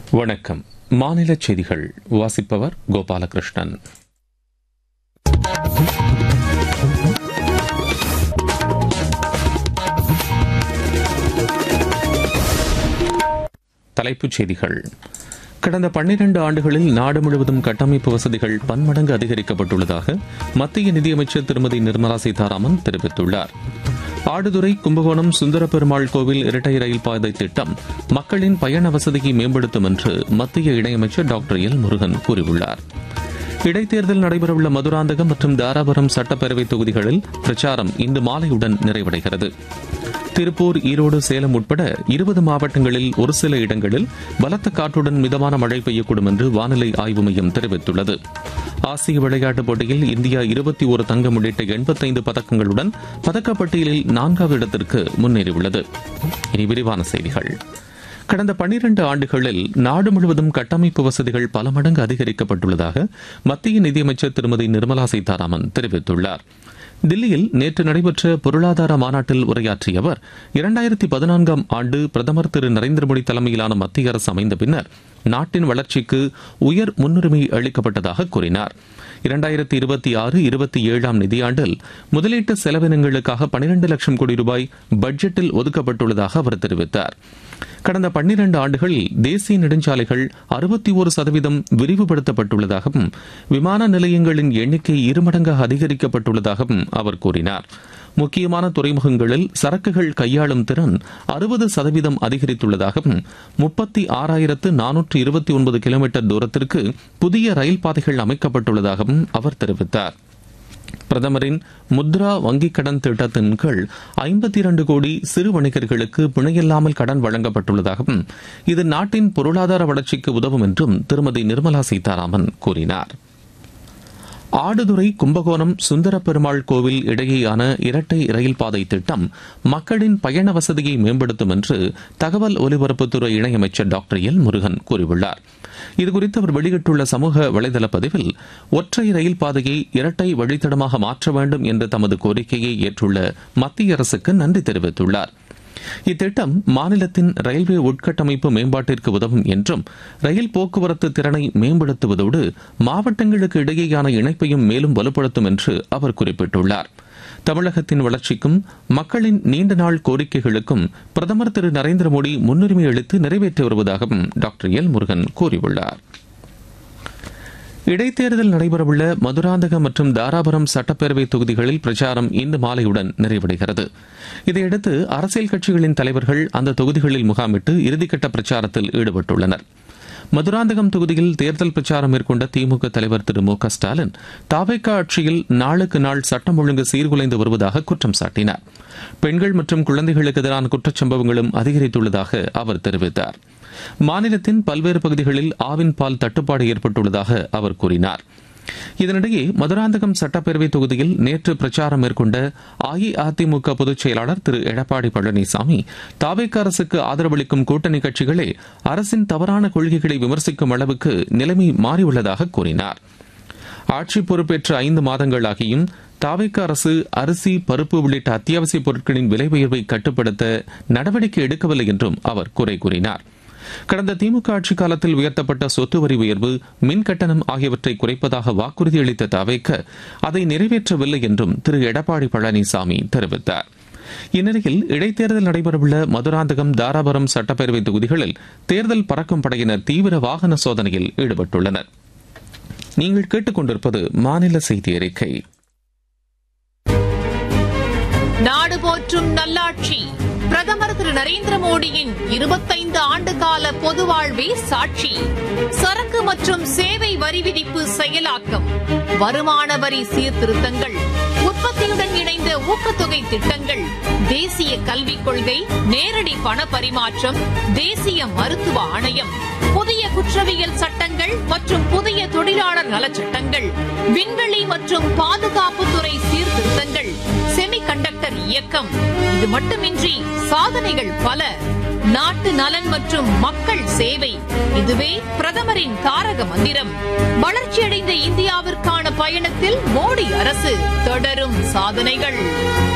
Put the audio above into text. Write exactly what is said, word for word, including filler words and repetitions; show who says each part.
Speaker 1: வணக்கம். மாநில செய்திகள் வாசிப்பவர் கோபாலகிருஷ்ணன். தலைப்புச் செய்திகள். கடந்த பன்னிரண்டு ஆண்டுகளில் நாடு முழுவதும் கட்டமைப்பு வசதிகள் பன்மடங்கு அதிகரிக்கப்பட்டுள்ளதாக மத்திய நிதியமைச்சர் திருமதி நிர்மலா சீதாராமன் தெரிவித்துள்ளார். ஆடுதுறை கும்பகோணம் சுந்தரபெருமாள் கோவில் இரட்டை ரயில் பாதை திட்டம் மக்களின் பயண வசதியை மேம்படுத்தும் என்று மத்திய இணையமைச்சர் டாக்டர் எல் முருகன் கூறியுள்ளார். இடைத்தேர்தல் நடைபெறவுள்ள மதுராந்தகம் மற்றும் தாராபுரம் சட்டப்பேரவை தொகுதிகளில் பிரச்சாரம் இன்று மாலையுடன் நிறைவடைகிறது. திருப்பூர், ஈரோடு, சேலம் உட்பட இருபது மாவட்டங்களில் ஒரு சில இடங்களில் பலத்த காற்றுடன் மிதமான மழை பெய்யக்கூடும் என்று வானிலை ஆய்வு மையம் தெரிவித்துள்ளது. ஆசிய விளையாட்டுப் போட்டியில் இந்தியா இருபத்தி ஒரு தங்கம் உள்ளிட்ட எண்பத்தைந்து பதக்கங்களுடன் பதக்கப்பட்டியலில் நான்காவது இடத்திற்கு முன்னேறியுள்ளது. இனி விரிவான செய்திகள். கடந்த பன்னிரண்டு ஆண்டுகளில் நாடு முழுவதும் கட்டமைப்பு வசதிகள் பல மடங்கு அதிகரிக்கப்பட்டுள்ளதாக மத்திய நிதியமைச்சர் திருமதி நிர்மலா சீதாராமன் தெரிவித்துள்ளார். தில்லியில் நேற்று நடைபெற்ற பொருளாதார மாநாட்டில் உரையாற்றிய அவர், இரண்டாயிரத்தி பதினான்காம் ஆண்டு பிரதமர் திரு நரேந்திர மோடி தலைமையிலான மத்திய அரசு அமைந்த பின்னர் நாட்டின் வளர்ச்சிக்கு உயர் முன்னுரிமை அளிக்கப்பட்டதாக கூறினார். இரண்டாயிரத்தி இருபத்தி ஆறு இருபத்தி ஏழாம் நிதியாண்டில் முதலீட்டு செலவினங்களுக்காக பனிரண்டு லட்சம் கோடி ரூபாய் பட்ஜெட்டில் ஒதுக்கப்பட்டுள்ளதாக அவர் தெரிவித்தார். கடந்த பன்னிரண்டு ஆண்டுகளில் தேசிய நெடுஞ்சாலைகள் அறுபத்தி ஒரு சதவீதம் விரிவுபடுத்தப்பட்டுள்ளதாகவும் விமான நிலையங்களின் எண்ணிக்கை இருமடங்காக அதிகரிக்கப்பட்டுள்ளதாகவும் அவர் கூறினார். முக்கியமான துறைமுகங்களில் சரக்குகள் கையாளும் திறன் அறுபது சதவீதம் அதிகரித்துள்ளதாகவும் முப்பத்தி ஆறாயிரத்து நானூற்று இருபத்தி ஒன்பது கிலோமீட்டர் தூரத்திற்கு புதிய ரயில் பாதைகள் அமைக்கப்பட்டுள்ளதாகவும் அவர் தெரிவித்தார். பிரதமரின் முத்ரா வங்கிக் கடன் திட்டத்தின் கீழ் ஐம்பத்தி இரண்டு கோடி சிறு வணிகர்களுக்கு பிணையில்லாமல் கடன் வழங்கப்பட்டுள்ளதாகவும் இது நாட்டின் பொருளாதார வளர்ச்சிக்கு உதவும் என்றும் திருமதி நிர்மலா சீதாராமன் கூறினார். ஆடுதுறை கும்பகோணம் சுந்தரபெருமாள் கோவில் இடையேயான இரட்டை ரயில் பாதை திட்டம் மக்களின் பயண வசதியை மேம்படுத்தும் என்று தகவல் ஒலிபரப்புத்துறை இணையமைச்சர் டாக்டர் எல் முருகன் கூறியுள்ளார். இதுகுறித்து அவர் வெளியிட்டுள்ள சமூக வலைதள பதிவில், ஒற்றை ரயில் பாதையை இரட்டை வழித்தடமாக மாற்ற வேண்டும் என்ற தமது கோரிக்கையை ஏற்றுள்ள மத்திய அரசுக்கு நன்றி தெரிவித்துள்ளார். இத்திட்டம் மாநிலத்தின் ரயில்வே உட்கட்டமைப்பு மேம்பாட்டிற்கு உதவும் என்றும் ரயில் போக்குவரத்து திறனை மேம்படுத்துவதோடு மாவட்டங்களுக்கு இடையேயான இணைப்பையும் மேலும் வலுப்படுத்தும் என்று அவர் குறிப்பிட்டுள்ளார். தமிழகத்தின் வளர்ச்சிக்கும் மக்களின் நீண்ட நாள் கோரிக்கைகளுக்கும் பிரதமர் திரு நரேந்திர மோடி முன்னுரிமை அளித்து நிறைவேற்றி வருவதாகவும் டாக்டர் எல் முருகன் கூறியுள்ளார். இடைத்தேர்தல் நடைபெறவுள்ள மதுராந்தகம் மற்றும் தாராபுரம் சட்டப்பேரவை தொகுதிகளில் பிரச்சாரம் இன்று மாலையுடன் நிறைவடைகிறது. இதையடுத்து அரசியல் கட்சிகளின் தலைவர்கள் அந்த தொகுதிகளில் முகாமிட்டு இறுதிக்கட்ட பிரச்சாரத்தில் ஈடுபட்டுள்ளனர். மதுராந்தகம் தொகுதியில் தேர்தல் பிரச்சாரம் மேற்கொண்ட திமுக தலைவர் திரு மு க ஸ்டாலின் தாவேகா ஆட்சியில் நாளுக்கு நாள் சட்டம் ஒழுங்கு சீர்குலைந்து வருவதாக குற்றம் சாட்டினார். பெண்கள் மற்றும் குழந்தைகளுக்கு எதிரான குற்றச்சம்பவங்களும் அதிகரித்துள்ளதாக அவர் தெரிவித்தார். மாநிலத்தின் பல்வேறு பகுதிகளில் ஆவின் பால் தட்டுப்பாடு ஏற்பட்டுள்ளதாக அவர் கூறினார். இதனிடையே மதுராந்தகம் சட்டப்பேரவை தொகுதியில் நேற்று பிரச்சாரம் மேற்கொண்ட அஇஅதிமுக பொதுச் செயலாளர் திரு எடப்பாடி பழனிசாமி, தாவேகா அரசுக்கு ஆதரவளிக்கும் கூட்டணி கட்சிகளே அரசின் தவறான கொள்கைகளை விமர்சிக்கும் அளவுக்கு நிலைமை மாறியுள்ளதாக கூறினார். ஆட்சி பொறுப்பேற்ற ஐந்து மாதங்களாகியும் தாவேகா அரசு அரிசி, பருப்பு உள்ளிட்ட அத்தியாவசிய பொருட்களின் விலை உயர்வை கட்டுப்படுத்த நடவடிக்கை எடுக்கவில்லை என்றும் அவர் குறை கூறினார். கடந்த திமுக ஆட்சி காலத்தில் உயர்த்தப்பட்ட சொத்து வரி உயர்வு, மின் கட்டணம் ஆகியவற்றை குறைப்பதாக வாக்குறுதி அளித்த தாவேகா அதை நிறைவேற்றவில்லை என்றும் திரு எடப்பாடி பழனிசாமி தெரிவித்தார். இந்நிலையில் இடைத்தேர்தல் நடைபெறவுள்ள மதுராந்தகம், தாராபுரம் சட்டப்பேரவை தொகுதிகளில் தேர்தல் பறக்கும் படையினர் தீவிர வாகன சோதனையில் ஈடுபட்டுள்ளனர். நீங்கள் கேட்டுக்கொண்டிருப்பது மாநில செய்தி அறிக்கை.
Speaker 2: நாடு போற்றும் நல்லாட்சி பிரதமர் திரு நரேந்திர மோடியின் இருபத்தைந்து ஆண்டு கால பொது வாழ்வே சாட்சி. சரக்கு மற்றும் சேவை வரி விதிப்பு செயலாக்கம், வருமான வரி சீர்திருத்தங்கள், உற்பத்தியுடன் இணைந்த ஊக்கத்தொகை திட்டங்கள், தேசிய கல்விக் கொள்கை, நேரடி பண பரிமாற்றம், தேசிய மருத்துவ ஆணையம், புதிய குற்றவியல் சட்டங்கள் மற்றும் புதிய தொழிலாளர் நலச்சட்டங்கள், விண்வெளி மற்றும் பாதுகாப்புத்துறை சீர்திருத்தங்கள், செமிகண்டக்டர் இயக்கம். இது மட்டுமின்றி சாதனைகள் பல. நாட்டு நலன் மற்றும் மக்கள் சேவை, இதுவே பிரதமரின் தாரக மந்திரம். வளர்ச்சியடைந்த இந்தியாவிற்கான பயணத்தில் மோடி அரசு தொடரும் சாதனைகள்.